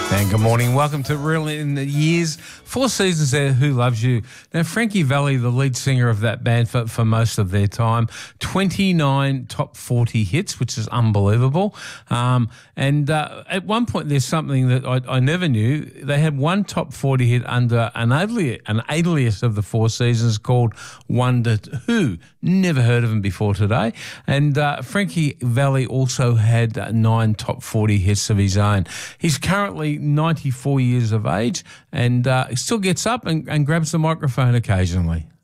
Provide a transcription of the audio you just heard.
And good morning. Welcome to Real in the Years. 4 seasons there, Who Loves You? Now, Frankie Valli, the lead singer of that band for most of their time, 29 top 40 hits, which is unbelievable. At one point, there's something that I never knew. They had one top 40 hit under an alias of the 4 seasons called Wonder Who. Never heard of him before today. And Frankie Valli also had 9 top 40 hits of his own. He's currently 94 years of age and still gets up and grabs the microphone occasionally.